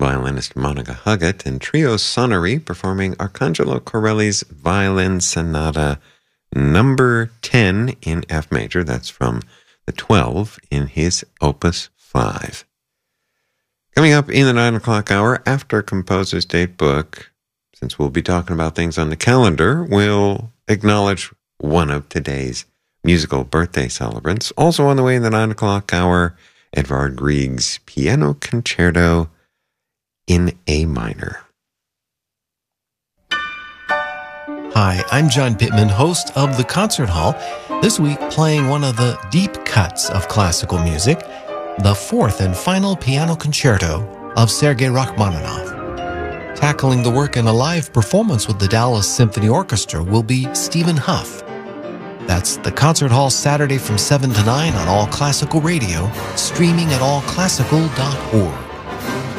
violinist Monica Huggett, and Trio Sonnery performing Arcangelo Corelli's Violin Sonata number 10 in F major. That's from the 12 in his Opus 5. Coming up in the 9 o'clock hour after Composer's Date Book, since we'll be talking about things on the calendar, we'll acknowledge one of today's musical birthday celebrants. Also on the way in the 9 o'clock hour, Edvard Grieg's Piano Concerto in A minor. Hi, I'm John Pittman, host of The Concert Hall. This week playing one of the deep cuts of classical music, the fourth and final piano concerto of Sergei Rachmaninoff. Tackling the work in a live performance with the Dallas Symphony Orchestra will be Stephen Huff. That's The Concert Hall, Saturday from 7 to 9 on All Classical Radio, streaming at allclassical.org.